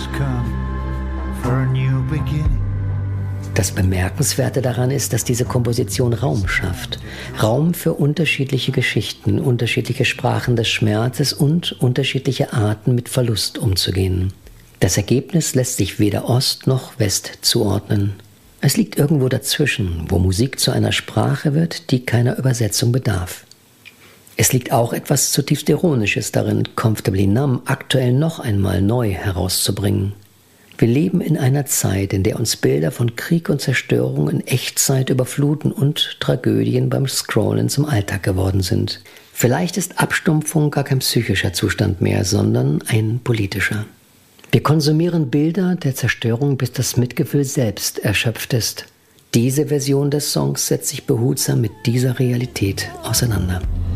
come for a new beginning. Das Bemerkenswerte daran ist, dass diese Komposition Raum schafft. Raum für unterschiedliche Geschichten, unterschiedliche Sprachen des Schmerzes und unterschiedliche Arten, mit Verlust umzugehen. Das Ergebnis lässt sich weder Ost noch West zuordnen. Es liegt irgendwo dazwischen, wo Musik zu einer Sprache wird, die keiner Übersetzung bedarf. Es liegt auch etwas zutiefst Ironisches darin, Comfortably Numb aktuell noch einmal neu herauszubringen. Wir leben in einer Zeit, in der uns Bilder von Krieg und Zerstörung in Echtzeit überfluten und Tragödien beim Scrollen zum Alltag geworden sind. Vielleicht ist Abstumpfung gar kein psychischer Zustand mehr, sondern ein politischer. Wir konsumieren Bilder der Zerstörung, bis das Mitgefühl selbst erschöpft ist. Diese Version des Songs setzt sich behutsam mit dieser Realität auseinander.